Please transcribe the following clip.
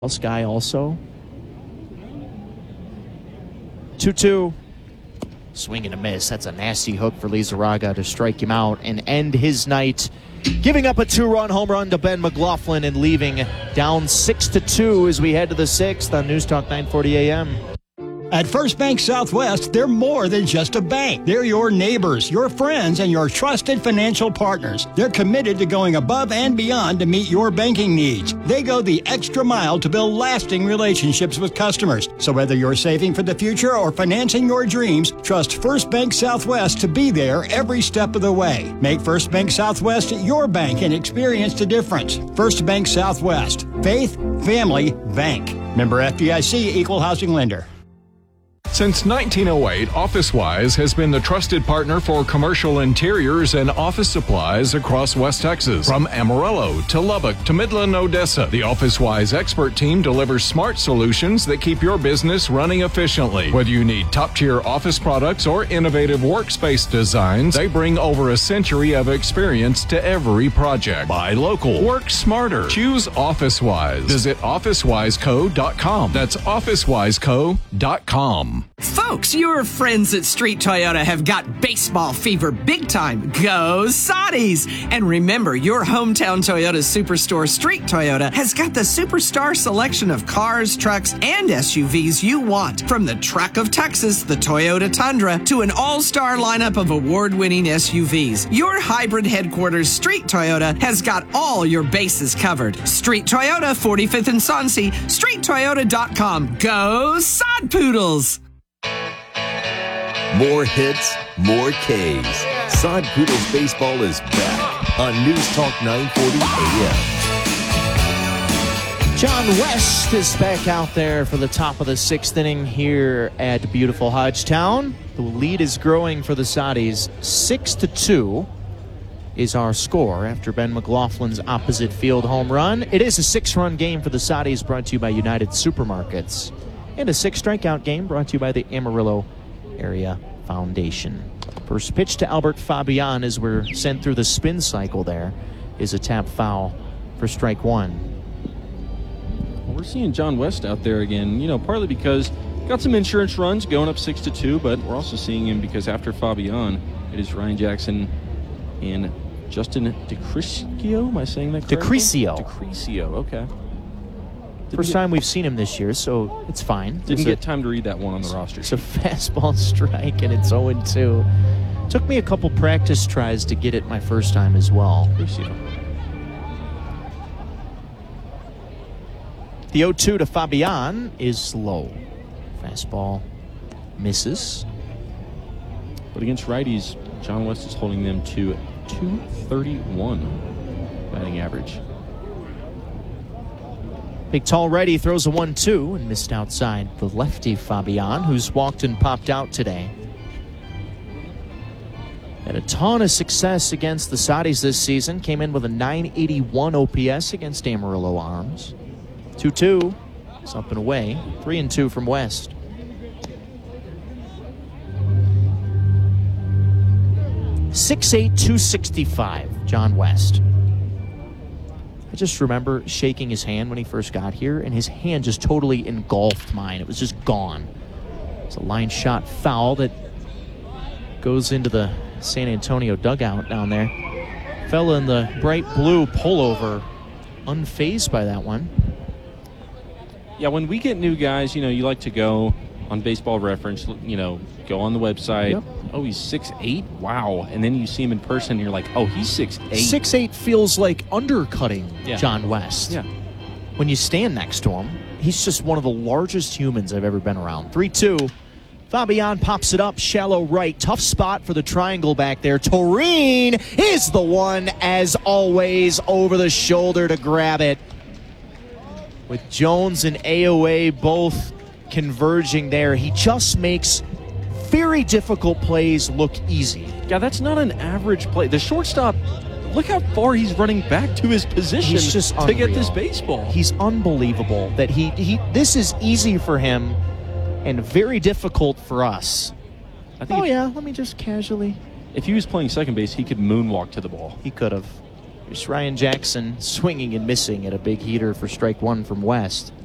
Guy also. 2-2. Swing and a miss. That's a nasty hook for Lizarraga to strike him out and end his night, giving up a 2-run home run to Ben McLaughlin and leaving down 6-2 as we head to the 6th on News Talk 940 AM. At First Bank Southwest, they're more than just a bank. They're your neighbors, your friends, and your trusted financial partners. They're committed to going above and beyond to meet your banking needs. They go the extra mile to build lasting relationships with customers. So whether you're saving for the future or financing your dreams, trust First Bank Southwest to be there every step of the way. Make First Bank Southwest your bank and experience the difference. First Bank Southwest. Faith, family, bank. Member FDIC, Equal Housing Lender. Since 1908, OfficeWise has been the trusted partner for commercial interiors and office supplies across West Texas. From Amarillo to Lubbock to Midland, Odessa, the OfficeWise expert team delivers smart solutions that keep your business running efficiently. Whether you need top-tier office products or innovative workspace designs, they bring over a century of experience to every project. Buy local. Work smarter. Choose OfficeWise. Visit OfficeWiseCo.com. That's OfficeWiseCo.com. Folks, your friends at Street Toyota have got baseball fever big time. Go Sotties! And remember, your hometown Toyota Superstore, Street Toyota, has got the superstar selection of cars, trucks, and SUVs you want. From the truck of Texas, the Toyota Tundra, to an all-star lineup of award-winning SUVs. Your hybrid headquarters, Street Toyota, has got all your bases covered. Street Toyota, 45th and Soncy, StreetToyota.com. Go Sod Poodles! More hits, more Ks. Sod Poodles baseball is back on News Talk 940 AM. John West is back out there for the top of the 6th inning here at beautiful Hodgetown. The lead is growing for the Sotties. 6-2 is our score after Ben McLaughlin's opposite field home run. It is a 6-run game for the Sotties, brought to you by United Supermarkets. And a 6 strikeout game brought to you by the Amarillo Area Foundation. First pitch to Albert Fabian as we're sent through the spin cycle there is a tap foul for strike one. Well, we're seeing John West out there again, partly because got some insurance runs going up 6-2, but we're also seeing him because after Fabian, it is Ryan Jackson and Justin DeCrisio. Am I saying that correctly? DeCrisio, okay. First time we've seen him this year, so it's fine. Didn't get time to read that one on the roster. It's a fastball strike, and it's 0-2. Took me a couple practice tries to get it my first time as well. The 0-2 to Fabian is low. Fastball misses. But against righties, John West is holding them to 231 batting average. Big tall righty throws a 1-2 and missed outside the lefty Fabian, who's walked and popped out today. Had a ton of success against the Sotties this season. Came in with a 981 OPS against Amarillo Arms. 2-2. It's up and away. 3-2 from West. .6'8", 265, John West. I just remember shaking his hand when he first got here, and his hand just totally engulfed mine. It was just gone. It's a line shot foul that goes into the San Antonio dugout down there. Fella in the bright blue pullover, unfazed by that one. Yeah, when we get new guys, you like to go on Baseball Reference, go on the website. Yep. Oh, he's 6'8"? Wow. And then you see him in person, and you're like, oh, he's 6'8". 6'8" feels like undercutting John West. Yeah. When you stand next to him, he's just one of the largest humans I've ever been around. 3-2. Fabian pops it up, shallow right. Tough spot for the triangle back there. Toreen is the one, as always, over the shoulder to grab it. With Jones and AOA both converging there, he just makes very difficult plays look easy. Yeah, that's not an average play. The shortstop, look how far he's running back to his position to get this baseball. He's unbelievable that this is easy for him and very difficult for us. Let me just casually. If he was playing second base, he could moonwalk to the ball. He could have. Here's Ryan Jackson swinging and missing at a big heater for strike one from West.